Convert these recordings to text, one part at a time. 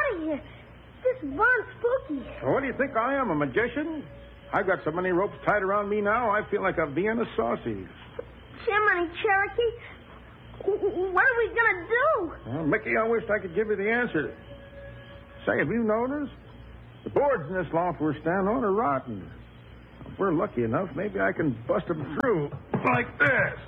out of here. This barn's spooky. Well, what do you think I am, a magician? I got so many ropes tied around me now, I feel like a Vienna sausage. Jiminy Cherokee, what are we going to do? Well, Mickey, I wished I could give you the answer. Say, have you noticed? The boards in this loft we're standing on are rotten. If we're lucky enough, maybe I can bust them through like this.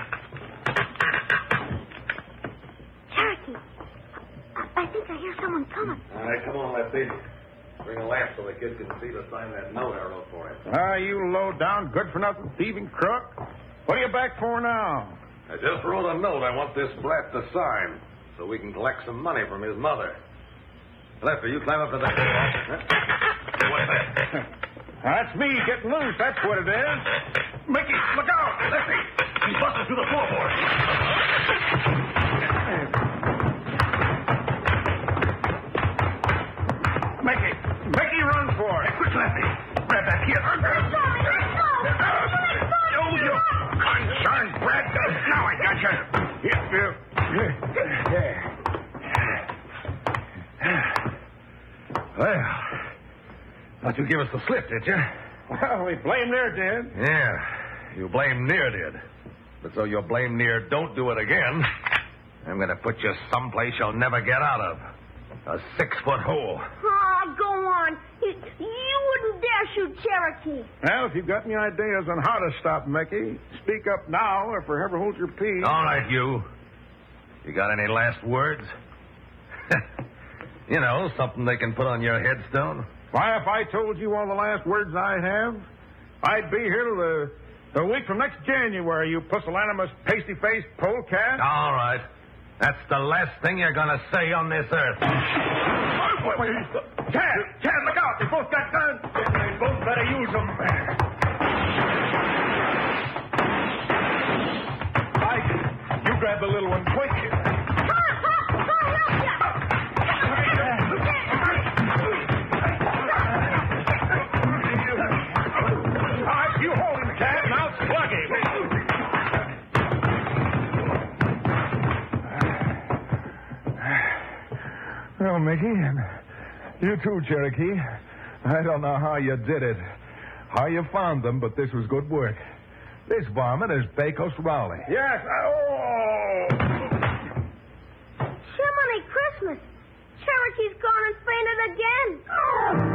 Cherokee, I think I hear someone coming. All right, come on, Lefty. Bring a lamp so the kid can see to sign that note I wrote for him. You low-down, good-for-nothing thieving crook. What are you back for now? I just wrote a note I want this brat to sign so we can collect some money from his mother. Lefty, you climb up to that door. What's that? That's me getting loose, that's what it is. Mickey, look out! Lefty, he's busting through the floorboard. Mickey, run for it. Quick, Lefty. Grab that kid. You concerned brat. Now I got you. Well, thought you give us the slip, did you? Well, we blame there, did. Yeah, you blame Near did. But so your blame Near don't do it again, I'm going to put you someplace you'll never get out of. A 6-foot hole. Oh, go on. You wouldn't dare shoot Cherokee. Well, if you've got any ideas on how to stop Mickey, speak up now or forever hold your peace. All right, you. You got any last words? You know, something they can put on your headstone? Why, if I told you all the last words I have, I'd be here till the week from next January, you pusillanimous, pasty-faced polecat. All right. That's the last thing you're going to say on this earth. Wait. Chad, look out. They both got guns. They both better use them. Mike, you grab the little one quick. All right, you hold him, Chad, and I'll slug him. Well, Mickey, and you too, Cherokee. I don't know how you did it, how you found them, but this was good work. This varmint is Pecos Rowley. Yes. Jiminy Christmas. Cherokee's gone and fainted again.